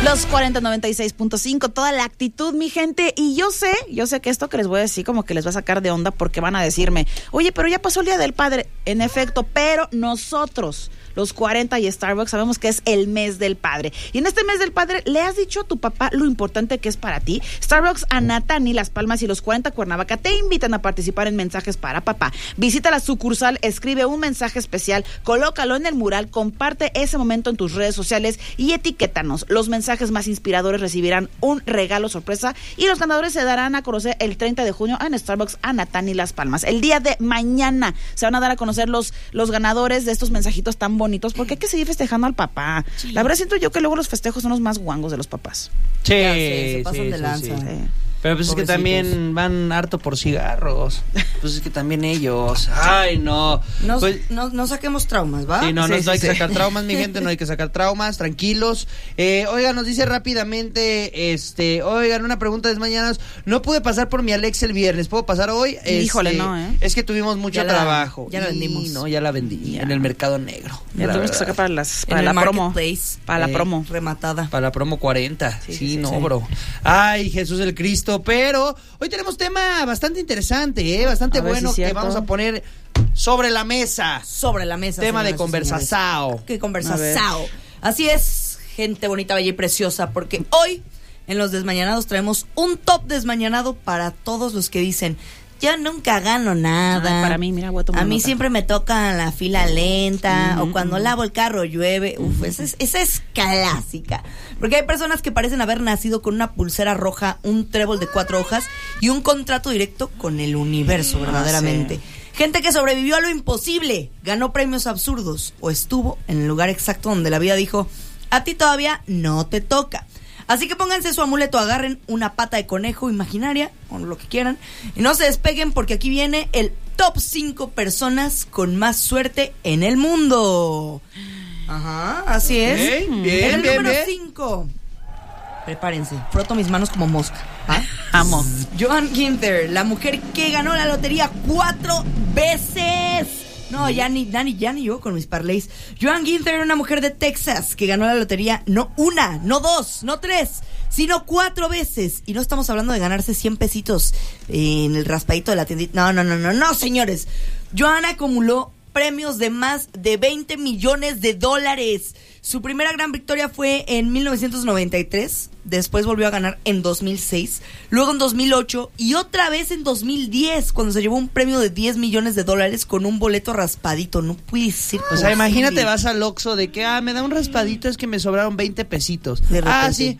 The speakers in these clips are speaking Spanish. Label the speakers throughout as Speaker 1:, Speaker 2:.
Speaker 1: Los 4096.5, toda la actitud, mi gente. Y yo sé que esto que les voy a decir como que les va a sacar de onda porque van a decirme, oye, pero ya pasó el Día del Padre. En efecto, pero nosotros, los 40 y Starbucks, sabemos que es el mes del padre. Y en este mes del padre, ¿le has dicho a tu papá lo importante que es para ti? Starbucks, Anatani, Las Palmas y los 40 Cuernavaca te invitan a participar en Mensajes para Papá. Visita la sucursal, escribe un mensaje especial, colócalo en el mural, comparte ese momento en tus redes sociales y etiquétanos. Los mensajes más inspiradores recibirán un regalo sorpresa y los ganadores se darán a conocer el 30 de junio en Starbucks, Anatani, Las Palmas. El día de mañana se van a dar a conocer los ganadores de estos mensajitos tan bonitos, porque hay que seguir festejando al papá. Sí. La verdad siento yo que luego los festejos son los más guangos de los papás.
Speaker 2: Sí, se pasan de lanza. Sí. Pero pues es que también van harto por cigarros. Pues es que también ellos. Ay, no.
Speaker 3: No saquemos traumas, ¿va?
Speaker 2: Sí, no hay que sacar traumas, mi gente, no hay que sacar traumas, tranquilos. Oigan, nos dice rápidamente, oigan, una pregunta de mañanas. No pude pasar por mi Alexa el viernes, ¿puedo pasar hoy?
Speaker 1: Híjole, no,
Speaker 2: Es que tuvimos mucho trabajo.
Speaker 3: Ya la vendimos.
Speaker 2: No, ya la vendí en el mercado negro.
Speaker 1: Ya tuvimos que sacar para la promo. Para la promo.
Speaker 3: Rematada.
Speaker 2: Para la promo 40. Sí, bro. Ay, Jesús el Cristo. Pero hoy tenemos tema bastante interesante, bastante bueno, que vamos a poner sobre la mesa.
Speaker 3: Sobre la mesa.
Speaker 2: Tema de conversazao.
Speaker 3: ¿Qué conversazao? Así es, gente bonita, bella y preciosa, porque hoy en Los Desmañanados traemos un top desmañanado para todos los que dicen: yo nunca gano nada.
Speaker 1: Ay, para mí, mira, voy a tomar
Speaker 3: a mí
Speaker 1: nota.
Speaker 3: Siempre me toca la fila lenta, o cuando lavo el carro llueve. Esa es clásica. Porque hay personas que parecen haber nacido con una pulsera roja, un trébol de 4 hojas y un contrato directo con el universo, verdaderamente. Gente que sobrevivió a lo imposible, ganó premios absurdos o estuvo en el lugar exacto donde la vida dijo: a ti todavía no te toca. Así que pónganse su amuleto, agarren una pata de conejo imaginaria, o lo que quieran, y no se despeguen porque aquí viene el top 5 personas con más suerte en el mundo. Ajá, así es.
Speaker 2: Bien,
Speaker 3: el número 5. Prepárense, froto mis manos como mosca.
Speaker 1: Amo.
Speaker 3: Joan Ginther, la mujer que ganó la lotería 4 veces. No, ya ni yo con mis parlays. Joan Ginther era una mujer de Texas que ganó la lotería no una, no dos, no tres, sino 4 veces. Y no estamos hablando de ganarse 100 pesitos en el raspadito de la tiendita. No, señores. Joan acumuló premios de más de $20 millones. Su primera gran victoria fue en 1993, después volvió a ganar en 2006, luego en 2008 y otra vez en 2010, cuando se llevó un premio de $10 millones con un boleto raspadito. No puede ser posible.
Speaker 2: O sea, imagínate, vas al Oxxo de que, me da un raspadito, es que me sobraron 20 pesitos.
Speaker 3: Sí.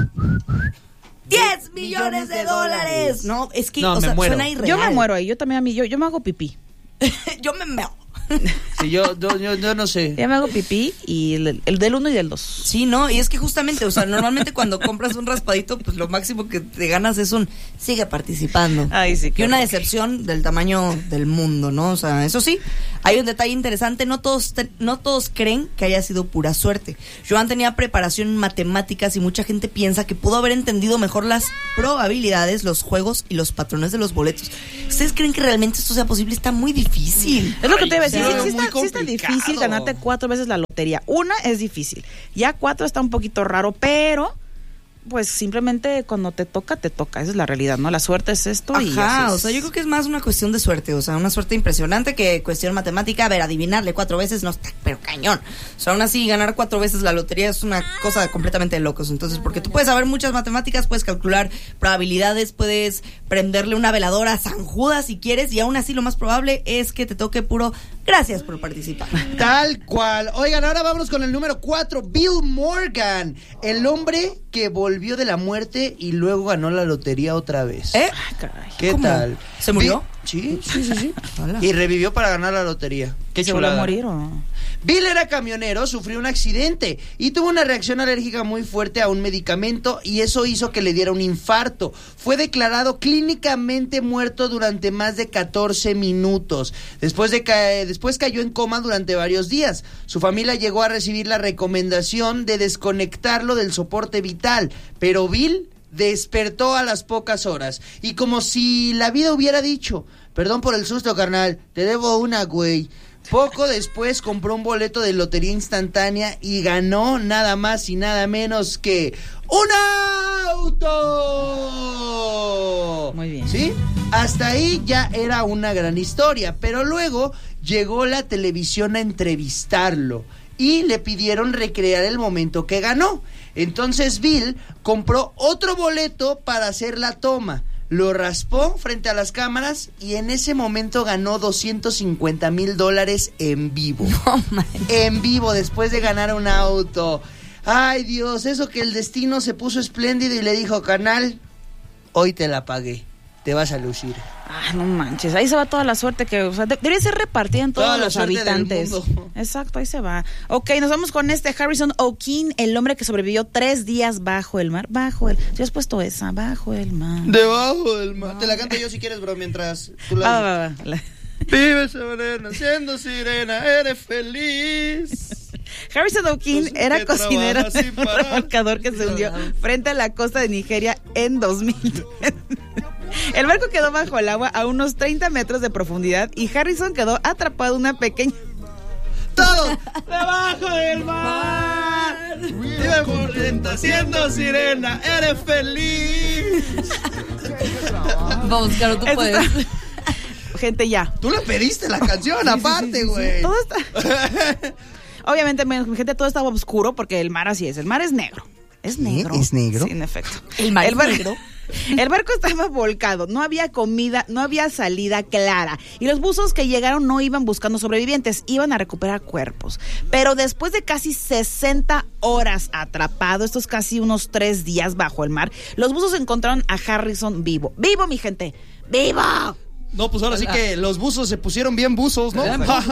Speaker 3: $10 millones. No, es que,
Speaker 2: no, me muero.
Speaker 3: Suena irreal.
Speaker 1: Yo me muero ahí, yo también yo me hago pipí.
Speaker 3: Yo me meo.
Speaker 2: Sí, yo no sé.
Speaker 1: Ya me hago pipí y el del 1 y del 2.
Speaker 3: Sí, no, y es que justamente, o sea, normalmente cuando compras un raspadito, pues lo máximo que te ganas es un sigue participando.
Speaker 1: Ay, sí.
Speaker 3: Y una decepción del tamaño del mundo, ¿no? O sea, eso sí, hay un detalle interesante, no todos creen que haya sido pura suerte. Joan tenía preparación en matemáticas y mucha gente piensa que pudo haber entendido mejor las probabilidades, los juegos y los patrones de los boletos. ¿Ustedes creen que realmente esto sea posible? Está muy difícil.
Speaker 1: Es lo que te iba a decir. Sí está
Speaker 2: complicado.
Speaker 1: difícil ganarte 4 veces la lotería. Una es difícil. Ya 4 está un poquito raro, pero pues simplemente cuando te toca. Esa es la realidad, ¿no? La suerte es esto.
Speaker 3: Ajá,
Speaker 1: y así es.
Speaker 3: O sea, yo creo que es más una cuestión de suerte. O sea, una suerte impresionante que cuestión matemática. A ver, adivinarle 4 veces no está, pero cañón. O sea, aún así, ganar 4 veces la lotería es una cosa completamente de locos. Entonces, porque tú puedes saber muchas matemáticas, puedes calcular probabilidades, puedes prenderle una veladora a San Judas si quieres, y aún así lo más probable es que te toque puro gracias por participar.
Speaker 2: Tal cual. Oigan, ahora vámonos con el número 4, Bill Morgan, el hombre que volvió de la muerte y luego ganó la lotería otra vez.
Speaker 1: Ay, caray.
Speaker 2: ¿Qué
Speaker 3: ¿Cómo?
Speaker 2: tal?
Speaker 3: ¿Se murió?
Speaker 2: Sí. Y revivió para ganar la lotería. Qué
Speaker 1: ¿Se volvió a
Speaker 2: chulada.
Speaker 1: morir o...?
Speaker 2: Bill era camionero, sufrió un accidente y tuvo una reacción alérgica muy fuerte a un medicamento y eso hizo que le diera un infarto. Fue declarado clínicamente muerto durante más de 14 minutos. Después cayó en coma durante varios días. Su familia llegó a recibir la recomendación de desconectarlo del soporte vital, pero Bill despertó a las pocas horas y como si la vida hubiera dicho: perdón por el susto, carnal, te debo una, güey. Poco después compró un boleto de lotería instantánea y ganó nada más y nada menos que ¡un auto!
Speaker 1: Muy bien.
Speaker 2: ¿Sí? Hasta ahí ya era una gran historia, pero luego llegó la televisión a entrevistarlo y le pidieron recrear el momento que ganó. Entonces Bill compró otro boleto para hacer la toma, lo raspó frente a las cámaras y en ese momento ganó $250,000 en vivo.
Speaker 3: No, man.
Speaker 2: En vivo, después de ganar un auto. Ay, Dios, eso que el destino se puso espléndido y le dijo, canal, hoy te la pagué, te vas a lucir.
Speaker 1: Ah, no manches, ahí se va toda la suerte que, o sea, debería ser repartida en todos
Speaker 2: Toda la
Speaker 1: los
Speaker 2: suerte del
Speaker 1: habitantes.
Speaker 2: mundo.
Speaker 1: Exacto, ahí se va. Ok, nos vamos con Harrison O'Keefe, el hombre que sobrevivió 3 días bajo el mar. ¿Ya has puesto esa? Bajo el mar.
Speaker 2: Debajo del mar. Te la canto yo si quieres, bro, mientras tú la...
Speaker 1: Va.
Speaker 2: Vive serena, siendo sirena, eres feliz.
Speaker 1: Harrison O'Keefe era cocinero
Speaker 2: trabaja sin
Speaker 1: de un
Speaker 2: parar.
Speaker 1: remolcador que se hundió frente a la costa de Nigeria en 2000. El barco quedó bajo el agua a unos 30 metros de profundidad y Harrison quedó atrapado en una pequeña...
Speaker 2: Todo debajo del mar. Vive corriente, siendo sirena, eres feliz.
Speaker 3: Vamos, Caro, tú
Speaker 1: Eso
Speaker 3: puedes.
Speaker 1: está- Gente, ya.
Speaker 2: Tú le pediste la canción, aparte, güey.
Speaker 1: Todo está... Obviamente, mi gente, todo estaba oscuro porque el mar así es. El mar es negro. ¿Es negro?
Speaker 2: ¿Es negro?
Speaker 1: Sí, en efecto.
Speaker 3: ¿El mar es negro?
Speaker 1: El barco estaba volcado, no había comida, no había salida clara. Y los buzos que llegaron no iban buscando sobrevivientes, iban a recuperar cuerpos. Pero después de casi 60 horas atrapado, estos casi unos 3 días bajo el mar, los buzos encontraron a Harrison vivo. ¡Vivo, mi gente! ¡Vivo!
Speaker 2: No, pues ahora sí que los buzos se pusieron bien buzos, ¿no?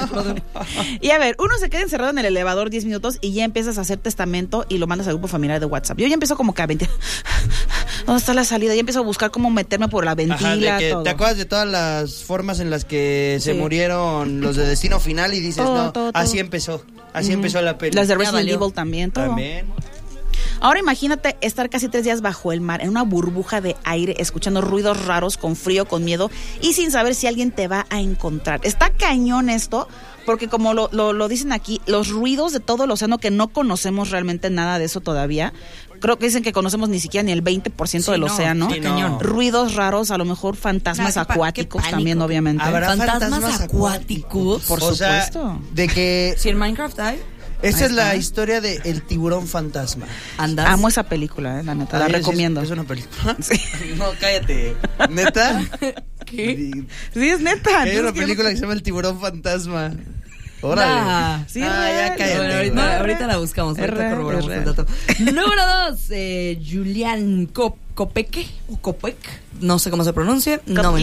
Speaker 1: Y a ver, uno se queda encerrado en el elevador 10 minutos y ya empiezas a hacer testamento y lo mandas al grupo familiar de WhatsApp. Yo ya empiezo como que a ventir. ¿Dónde está la salida? Ya empiezo a buscar cómo meterme por la ventila.
Speaker 2: Ajá, de que
Speaker 1: todo.
Speaker 2: te acuerdas de todas las formas en las que se
Speaker 1: Sí.
Speaker 2: murieron los de Destino Final y dices,
Speaker 1: Todo,
Speaker 2: no,
Speaker 1: todo.
Speaker 2: así empezó empezó la peli.
Speaker 1: Las de
Speaker 3: Ya
Speaker 1: Resident
Speaker 3: valió.
Speaker 1: Evil también, todo.
Speaker 2: También.
Speaker 1: Ahora imagínate estar casi 3 días bajo el mar, en una burbuja de aire, escuchando ruidos raros, con frío, con miedo y sin saber si alguien te va a encontrar. Está cañón esto, porque como lo dicen aquí, los ruidos de todo el océano, que no conocemos realmente nada de eso todavía. Creo que dicen que conocemos ni siquiera ni el 20% del
Speaker 3: no,
Speaker 1: océano.
Speaker 2: sí, no.
Speaker 1: Ruidos raros, a lo mejor fantasmas
Speaker 3: Nah, qué
Speaker 1: acuáticos
Speaker 3: pánico.
Speaker 1: también, obviamente.
Speaker 2: ¿Habrá
Speaker 3: ¿Fantasmas
Speaker 2: fantasmas
Speaker 3: acuáticos?
Speaker 1: Por
Speaker 2: O sea,
Speaker 1: supuesto.
Speaker 2: de que
Speaker 3: Si en Minecraft hay,
Speaker 2: esta
Speaker 1: Ahí
Speaker 2: es la
Speaker 1: está.
Speaker 2: historia de El tiburón fantasma.
Speaker 3: andas.
Speaker 1: Amo esa película, la neta, la
Speaker 2: Ay,
Speaker 1: recomiendo.
Speaker 2: Es una película.
Speaker 1: Sí.
Speaker 2: No, cállate. ¿Neta?
Speaker 3: ¿Qué?
Speaker 1: Sí, es neta.
Speaker 2: Hay una
Speaker 1: Entonces,
Speaker 2: película que se llama El tiburón fantasma. Órale.
Speaker 3: Nah.
Speaker 1: Sí,
Speaker 2: Ah,
Speaker 1: es
Speaker 2: ya
Speaker 1: real.
Speaker 2: cállate.
Speaker 3: Bueno,
Speaker 2: güey.
Speaker 3: ahorita la buscamos, ahorita
Speaker 1: real,
Speaker 3: corroboramos
Speaker 1: es
Speaker 3: el
Speaker 1: real.
Speaker 3: dato. Número 2, Julian Kopecky, o Kopek, no sé cómo se pronuncia.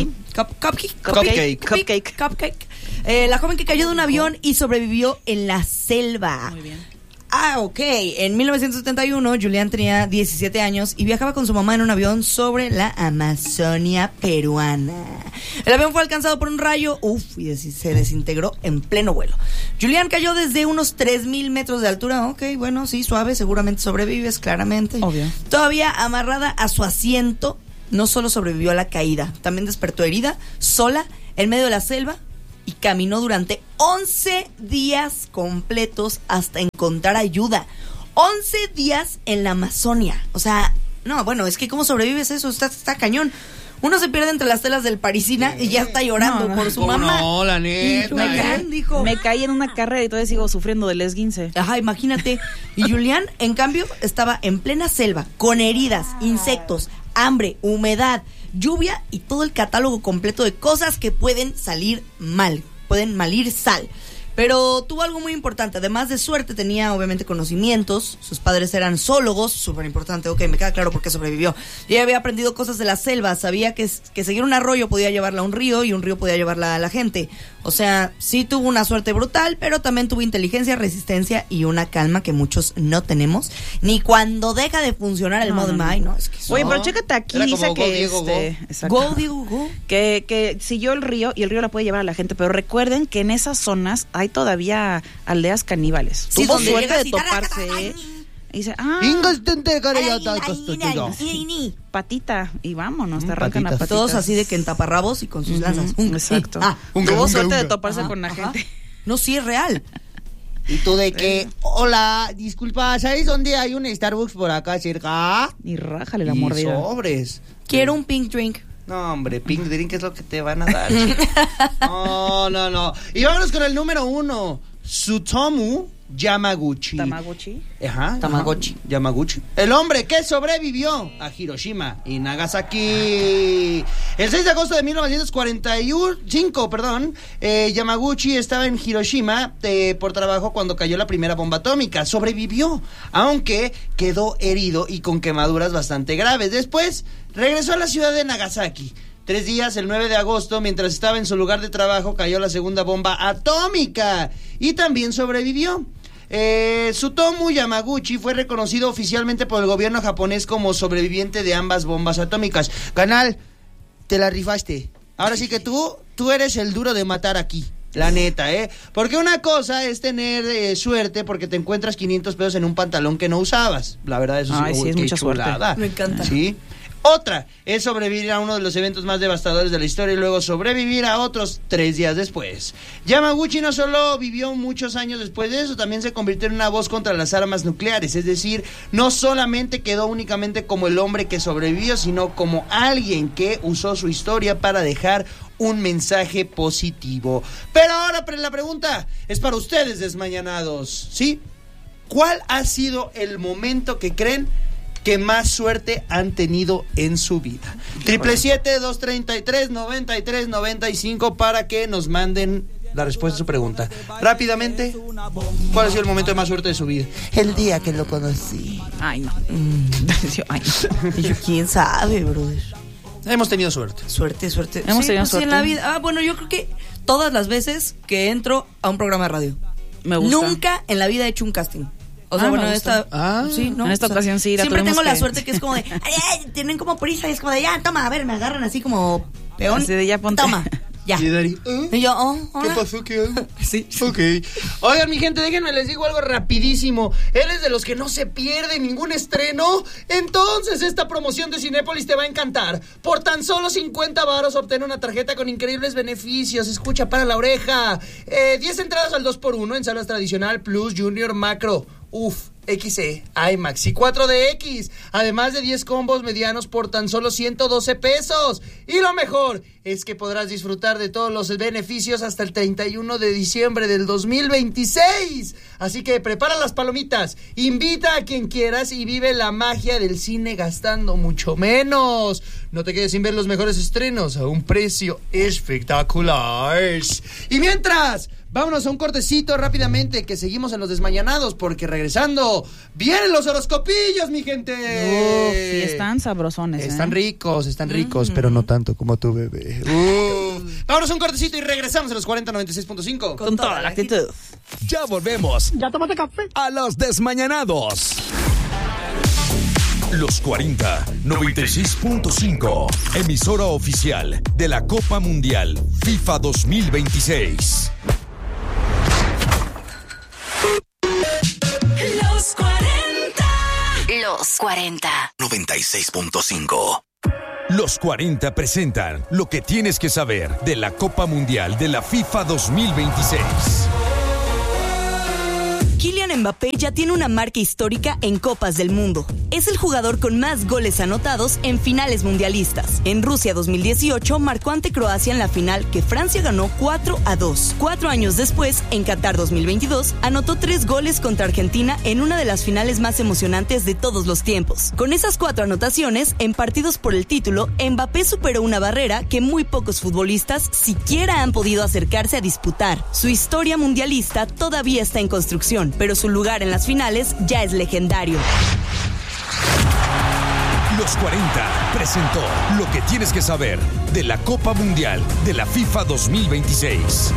Speaker 3: Cupcake. La joven que cayó de un avión y sobrevivió en la selva.
Speaker 1: Muy bien.
Speaker 3: Ok. En 1971, Julián tenía 17 años y viajaba con su mamá en un avión sobre la Amazonia peruana. El avión fue alcanzado por un rayo, y se desintegró en pleno vuelo. Julián cayó desde unos 3,000 metros de altura. Ok, bueno, sí, suave, seguramente sobrevives, claramente.
Speaker 1: Obvio.
Speaker 3: Todavía amarrada a su asiento, no solo sobrevivió a la caída, también despertó herida, sola, en medio de la selva, y caminó durante 11 días completos hasta encontrar ayuda. 11 días en la Amazonia. O sea, no, bueno, es que ¿cómo sobrevives eso? Está cañón. Uno se pierde entre las telas del Parisina y ya está llorando
Speaker 1: No,
Speaker 3: por su
Speaker 2: ¿Cómo
Speaker 3: mamá.
Speaker 2: no, la
Speaker 3: Y
Speaker 2: neta,
Speaker 3: Julián dijo...
Speaker 1: Me caí en una carrera y todavía sigo sufriendo del esguince.
Speaker 3: Ajá, imagínate. Y Julián, en cambio, estaba en plena selva, con heridas, insectos, hambre, humedad, lluvia y todo el catálogo completo de cosas que pueden salir mal, pueden malir sal. Pero tuvo algo muy importante, además de suerte tenía obviamente conocimientos, sus padres eran zoólogos, súper importante, ok, me queda claro por qué sobrevivió. Y ella había aprendido cosas de la selva, sabía que seguir un arroyo podía llevarla a un río y un río podía llevarla a la gente. O sea, sí tuvo una suerte brutal, pero también tuvo inteligencia, resistencia y una calma que muchos no tenemos, ni cuando deja de funcionar el modo May, ¿no? Es que
Speaker 1: Oye,
Speaker 2: No,
Speaker 1: pero chécate aquí,
Speaker 2: era
Speaker 1: dice
Speaker 2: como
Speaker 1: que
Speaker 2: Go, Diego, Go.
Speaker 1: exacto.
Speaker 3: Go, Diego, go.
Speaker 1: Que siguió el río y el río la puede llevar a la gente, pero recuerden que en esas zonas hay todavía aldeas caníbales.
Speaker 3: Sí,
Speaker 1: Tuvo
Speaker 3: donde
Speaker 1: suerte
Speaker 3: llegas
Speaker 1: de
Speaker 3: y
Speaker 1: toparse. Y dice, patita, y vámonos, te arrancan la
Speaker 2: Patitas.
Speaker 1: patita.
Speaker 3: Todos así de que en taparrabos y con sus lanzas.
Speaker 1: Exacto.
Speaker 3: Ah,
Speaker 2: Unga,
Speaker 1: Tuvo
Speaker 2: unga,
Speaker 1: suerte de
Speaker 2: unga.
Speaker 1: toparse
Speaker 3: Ajá,
Speaker 1: con la
Speaker 3: ajá.
Speaker 1: gente.
Speaker 3: No, sí es real.
Speaker 2: ¿Y tú de qué? Hola, disculpa, ¿sabes dónde hay un Starbucks por acá cerca?
Speaker 1: Y rájale la
Speaker 2: Y
Speaker 1: mordida.
Speaker 2: sobres.
Speaker 3: Quiero un pink drink.
Speaker 2: No, hombre, pink drink es lo que te van a dar. No. Y vámonos con el número 1. Tsutomu Yamaguchi.
Speaker 1: Tamagotchi.
Speaker 2: Ajá. Yamaguchi. El hombre que sobrevivió a Hiroshima y Nagasaki. El 6 de agosto de 1945, Yamaguchi estaba en Hiroshima por trabajo cuando cayó la primera bomba atómica. Sobrevivió, aunque quedó herido y con quemaduras bastante graves. Después regresó a la ciudad de Nagasaki. 3 días, el 9 de agosto, mientras estaba en su lugar de trabajo, cayó la segunda bomba atómica y también sobrevivió. Tsutomu Yamaguchi fue reconocido oficialmente por el gobierno japonés como sobreviviente de ambas bombas atómicas. Canal, te la rifaste. Ahora sí que tú eres el duro de matar aquí. La neta, Porque una cosa es tener suerte porque te encuentras 500 pesos en un pantalón que no usabas. La verdad, eso
Speaker 1: sí es mucha
Speaker 2: chulada.
Speaker 1: suerte.
Speaker 3: Me encanta.
Speaker 2: Sí. Otra es sobrevivir a uno de los eventos más devastadores de la historia y luego sobrevivir a otros 3 días después. Yamaguchi no solo vivió muchos años después de eso, también se convirtió en una voz contra las armas nucleares. Es decir, no solamente quedó únicamente como el hombre que sobrevivió, sino como alguien que usó su historia para dejar un mensaje positivo. Pero ahora la pregunta es para ustedes, desmañanados, ¿sí? ¿Cuál ha sido el momento que creen que más suerte han tenido en su vida? 777-233-9395 para que nos manden la respuesta a su pregunta. Rápidamente, ¿cuál ha sido el momento de más suerte de su vida?
Speaker 4: El día que lo conocí.
Speaker 1: Ay, no. Ay,
Speaker 3: ¿Quién sabe, brother?
Speaker 2: Hemos tenido suerte.
Speaker 3: Suerte.
Speaker 1: Hemos tenido
Speaker 3: Sí,
Speaker 1: suerte.
Speaker 3: en la vida. Bueno, yo creo que todas las veces que entro a un programa de radio.
Speaker 1: Me gusta.
Speaker 3: Nunca en la vida he hecho un casting. O sea,
Speaker 1: Ah,
Speaker 3: bueno,
Speaker 1: me gusta.
Speaker 3: sí, ¿no?
Speaker 1: En esta ocasión sí, la
Speaker 3: siempre
Speaker 1: tuvimos
Speaker 3: tengo la
Speaker 1: que-
Speaker 3: suerte que es como de, ay, tienen como prisa y es como de, ya, toma, a ver, me agarran así como peón.
Speaker 1: Así de, ya ponte.
Speaker 3: Toma, ya.
Speaker 2: Y Dari,
Speaker 3: Y yo,
Speaker 2: ¿qué pasó? ¿Qué hago?
Speaker 3: Sí.
Speaker 2: Ok. Oigan, mi gente, déjenme les digo algo rapidísimo. ¿Eres de los que no se pierde ningún estreno? Entonces esta promoción de Cinépolis te va a encantar. Por tan solo 50 varos obtén una tarjeta con increíbles beneficios. Escucha, para la oreja. 10 entradas al 2x1 en salas tradicional, Plus, Junior, Macro. XE, IMAX y 4DX, además de 10 combos medianos por tan solo 112 pesos. Y lo mejor es que podrás disfrutar de todos los beneficios hasta el 31 de diciembre del 2026. Así que prepara las palomitas, invita a quien quieras y vive la magia del cine gastando mucho menos. No te quedes sin ver los mejores estrenos a un precio espectacular. Y mientras, vámonos a un cortecito rápidamente, que seguimos en los desmañanados, porque regresando vienen los horoscopillos, mi gente.
Speaker 1: Y están sabrosones.
Speaker 2: Están ricos, pero no tanto como tu bebé. Vámonos a un cortecito y regresamos a los 4096.5.
Speaker 1: Con toda la actitud.
Speaker 5: Ya volvemos.
Speaker 4: ¿Ya tomaste café?
Speaker 5: A los desmañanados. Los 40 96.5, emisora oficial de la Copa Mundial FIFA 2026.
Speaker 6: Los 40. Los 40.
Speaker 5: 96.5. Los 40 presentan lo que tienes que saber de la Copa Mundial de la FIFA 2026.
Speaker 7: Kylian Mbappé ya tiene una marca histórica en Copas del Mundo. Es el jugador con más goles anotados en finales mundialistas. En Rusia 2018 marcó ante Croacia en la final que Francia ganó 4-2. 4 años después, en Qatar 2022, anotó 3 goles contra Argentina en una de las finales más emocionantes de todos los tiempos. Con esas 4 anotaciones, en partidos por el título, Mbappé superó una barrera que muy pocos futbolistas siquiera han podido acercarse a disputar. Su historia mundialista todavía está en construcción, pero su lugar en las finales ya es legendario.
Speaker 5: Los 40 presentó lo que tienes que saber de la Copa Mundial de la FIFA 2026.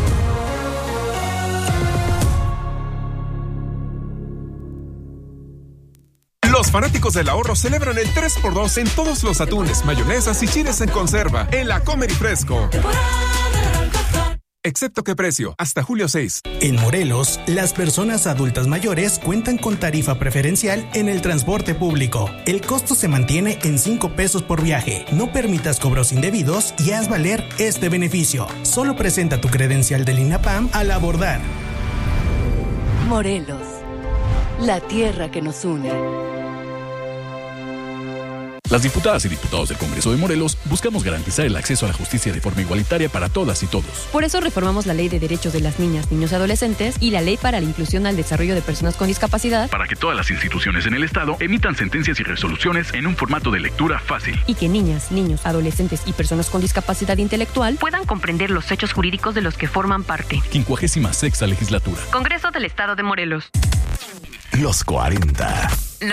Speaker 8: Los fanáticos del ahorro celebran el 3x2 en todos los atunes, mayonesas y chiles en conserva en la Comer y Fresco. Excepto qué precio, hasta julio 6.
Speaker 9: En Morelos, las personas adultas mayores cuentan con tarifa preferencial en el transporte público. El costo se mantiene en 5 pesos por viaje. No permitas cobros indebidos y haz valer este beneficio. Solo presenta tu credencial del INAPAM al abordar.
Speaker 10: Morelos, la tierra que nos une.
Speaker 11: Las diputadas y diputados del Congreso de Morelos buscamos garantizar el acceso a la justicia de forma igualitaria para todas y todos.
Speaker 12: Por eso reformamos la Ley de Derechos de las Niñas, Niños y Adolescentes y la Ley para la Inclusión al Desarrollo de Personas con Discapacidad,
Speaker 11: para que todas las instituciones en el Estado emitan sentencias y resoluciones en un formato de lectura fácil.
Speaker 12: y que niñas, niños, adolescentes y personas con discapacidad intelectual puedan comprender los hechos jurídicos de los que forman parte.
Speaker 11: 56ª legislatura.
Speaker 12: Congreso del Estado de Morelos.
Speaker 5: Los 40.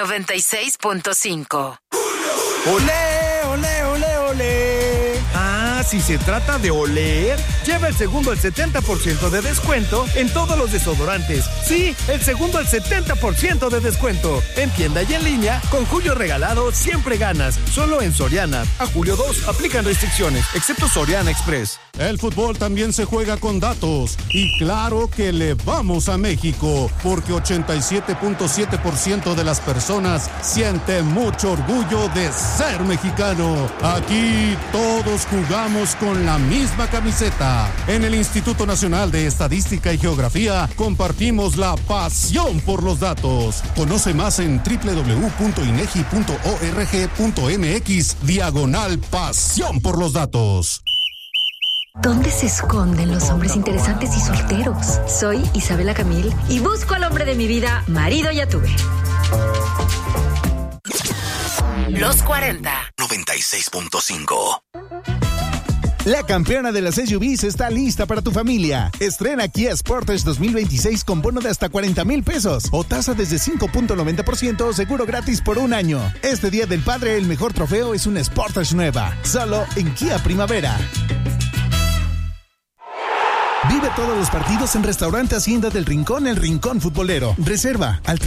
Speaker 6: 96.5.
Speaker 13: ¡Olé, olé, olé, olé! Ah, si se trata de oler, lleva el segundo al 70% de descuento en todos los desodorantes. Sí, el segundo al 70% de descuento. En tienda y en línea, con Julio Regalado siempre ganas. Solo en Soriana. A julio 2 aplican restricciones, excepto Soriana Express.
Speaker 14: El fútbol también se juega con datos. Y claro que le vamos a México, porque 87.7% de las personas siente mucho orgullo de ser mexicano. Aquí todos jugamos con la misma camiseta. En el Instituto Nacional de Estadística y Geografía compartimos la pasión por los datos. Conoce más en www.inegi.org.mx/pasión por los datos.
Speaker 15: ¿Dónde se esconden los hombres interesantes y solteros? Soy Isabela Camil y busco al hombre de mi vida. Marido ya tuve.
Speaker 6: Los 40.
Speaker 5: 96.5.
Speaker 16: La campeona de las SUVs está lista para tu familia. Estrena Kia Sportage 2026 con bono de hasta 40,000 pesos o tasa desde 5.90% o seguro gratis por un año. Este Día del Padre, el mejor trofeo es una Sportage nueva. Solo en Kia Primavera. Vive todos los partidos en Restaurante Hacienda del Rincón, el Rincón Futbolero. Reserva al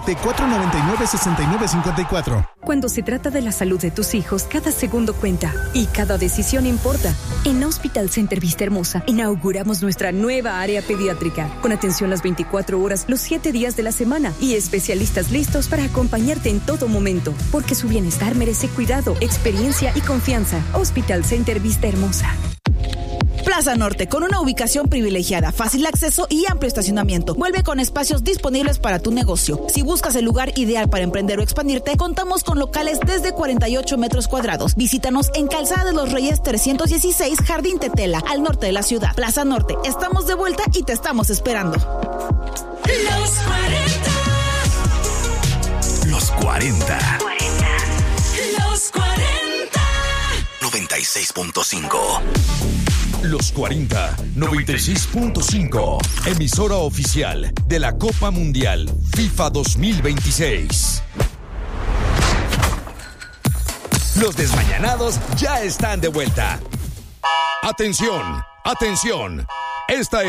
Speaker 16: 777-499-6954.
Speaker 17: Cuando se trata de la salud de tus hijos, cada segundo cuenta y cada decisión importa. En Hospital Center Vista Hermosa inauguramos nuestra nueva área pediátrica, con atención las 24 horas, los 7 días de la semana y especialistas listos para acompañarte en todo momento, porque su bienestar merece cuidado, experiencia y confianza. Hospital Center Vista Hermosa.
Speaker 1: Plaza Norte, con una ubicación privilegiada, fácil acceso y amplio estacionamiento. Vuelve con espacios disponibles para tu negocio. Si buscas el lugar ideal para emprender o expandirte, contamos con locales desde 48 metros cuadrados. Visítanos en Calzada de los Reyes 316, Jardín Tetela, al norte de la ciudad. Plaza Norte, estamos de vuelta y te estamos esperando.
Speaker 6: Los 40.
Speaker 5: Los 40.
Speaker 6: Los 40.
Speaker 5: 96.5. Los 40, 96.5. Emisora oficial de la Copa Mundial FIFA 2026. Los desmañanados ya están de vuelta. Atención, atención. Esta es